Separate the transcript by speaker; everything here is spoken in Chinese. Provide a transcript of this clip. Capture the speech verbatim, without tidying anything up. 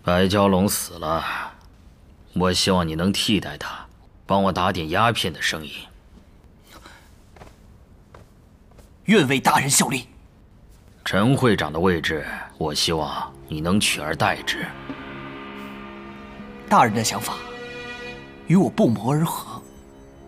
Speaker 1: 白蛟龙死了，我希望你能替代他，帮我打点鸦片的生意。
Speaker 2: 愿为大人效力。
Speaker 1: 陈会长的位置，我希望你能取而代之。
Speaker 2: 大人的想法与我不谋而合。